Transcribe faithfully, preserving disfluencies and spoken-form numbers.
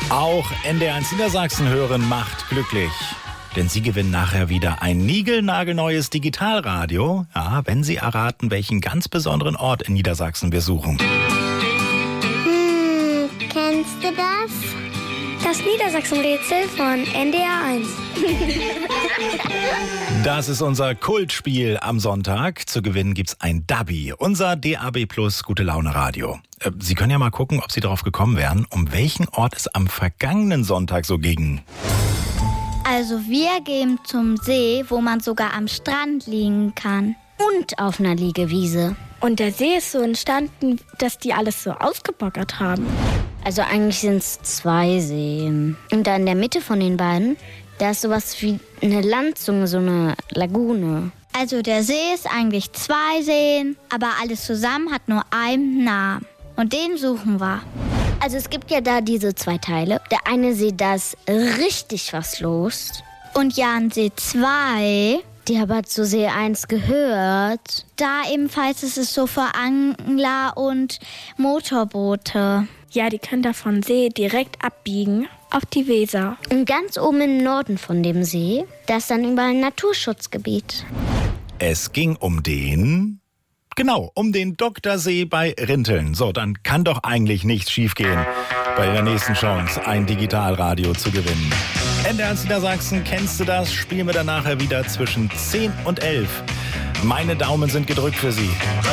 Auch N D R eins Niedersachsen hören macht glücklich. Denn Sie gewinnen nachher wieder ein niegelnagelneues Digitalradio, ja, wenn Sie erraten, welchen ganz besonderen Ort in Niedersachsen wir suchen. Hm, kennst du das? Das Niedersachsen-Rätsel von N D R eins. Das ist unser Kultspiel am Sonntag. Zu gewinnen gibt's ein Dubby, unser D A B Plus Gute-Laune-Radio. Äh, Sie können ja mal gucken, ob Sie darauf gekommen wären, um welchen Ort es am vergangenen Sonntag so ging. Also wir gehen zum See, wo man sogar am Strand liegen kann. Und auf einer Liegewiese. Und der See ist so entstanden, dass die alles so ausgebaggert haben. Also eigentlich sind es zwei Seen. Und da in der Mitte von den beiden, da ist sowas wie eine Landzunge, so eine Lagune. Also der See ist eigentlich zwei Seen, aber alles zusammen hat nur einen Namen. Und den suchen wir. Also es gibt ja da diese zwei Teile. Der eine See, da ist richtig was los. Und ja, an See zwei, die aber zu See eins gehört. Da ebenfalls ist es so für Angler und Motorboote. Ja, die können da von See direkt abbiegen auf die Weser. Und ganz oben im Norden von dem See, da ist dann überall ein Naturschutzgebiet. Es ging um den... Genau, um den Doktorsee bei Rinteln. So, dann kann doch eigentlich nichts schiefgehen bei der nächsten Chance, ein Digitalradio zu gewinnen. N D R eins Niedersachsen, kennst du das? Spielen wir dann nachher wieder zwischen zehn und elf. Meine Daumen sind gedrückt für Sie.